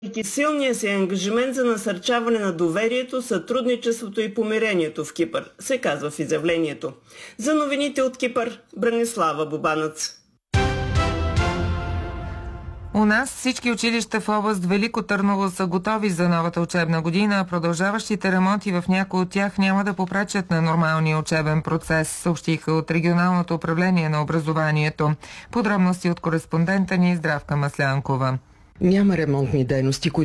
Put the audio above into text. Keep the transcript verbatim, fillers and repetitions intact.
Силният си ангажимент за насърчаване на доверието, сътрудничеството и помирението в Кипър, се казва в изявлението. За новините от Кипър, Бранислава Бубанец. У нас всички училища в област Велико Търново са готови за новата учебна година, а продължаващите ремонти в някои от тях няма да попречат на нормалния учебен процес, съобщиха от Регионалното управление на образованието. Подробности от кореспондента ни Здравка Маслянкова. Няма ремонтни дейности, които